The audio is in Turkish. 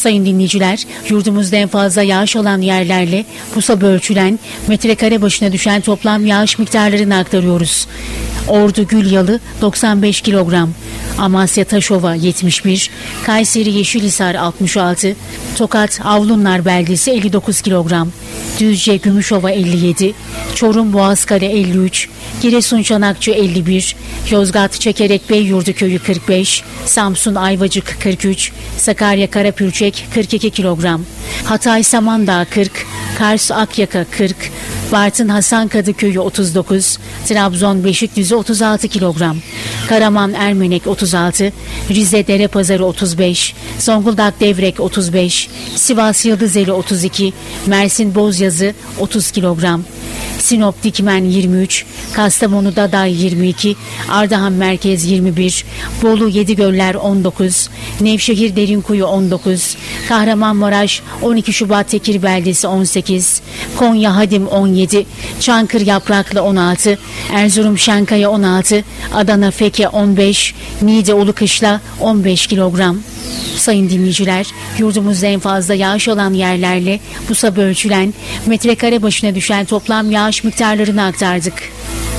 Sayın dinleyiciler, yurdumuzda en fazla yağış alan yerlerle pusula ölçülen, metrekare başına düşen toplam yağış miktarlarını aktarıyoruz. Ordu Gülyalı 95 kilogram, Amasya Taşova 71, Kayseri Yeşilhisar 66, Tokat Avlunlar Beldesi 59 kilogram, Düzce Gümüşova 57, Çorum Boğazkale 53, Giresun Çanakçı 51, Yozgat Çekerek Beyyurdu Köyü 45, Samsun Ayvacık 43, Sakarya Karapürçek 42 kilogram, Hatay Samandağ 40, Kars Akyaka 40, Bartın Hasankadı Köyü 39, Trabzon Beşikdüzü 36 kilogram, Karaman Ermenek 36, Rize Derepazarı 35, Zonguldak Devrek 35, Sivas Yıldızeli 32, Mersin Bozyazı 30 kilogram, Sinop Dikmen 23, Kastamonu Daday 22, Ardahan Merkez 21, Bolu Yedigöller 19, Nevşehir Derinkuyu 19, Kahramanmaraş 12 Şubat Tekir Beldesi 18, Konya Hadim 17, Çankır Yapraklı 16, Erzurum Şenkaya 16, Adana Feke 15, Niğde Ulukışla 15 kilogram. Sayın dinleyiciler, yurdumuzda en fazla yağış alan yerlerle pusula ölçülen, metrekare başına düşen toplam yağış miktarlarını aktardık.